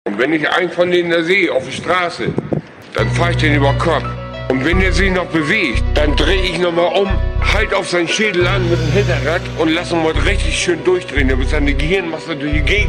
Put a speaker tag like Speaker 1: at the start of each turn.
Speaker 1: Und wenn ich einen von denen da sehe auf der Straße, dann fahre ich den über den Kopf. Und wenn der sich noch bewegt, dann drehe ich nochmal um, halt auf seinen Schädel an mit dem Hinterrad und lass ihn mal richtig schön durchdrehen, damit seine Gehirnmasse durch die Gegend